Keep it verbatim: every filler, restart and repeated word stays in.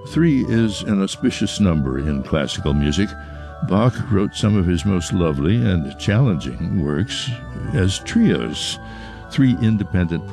Three is an auspicious number in classical music. Bach wrote some of his most lovely and challenging works as trios, three independent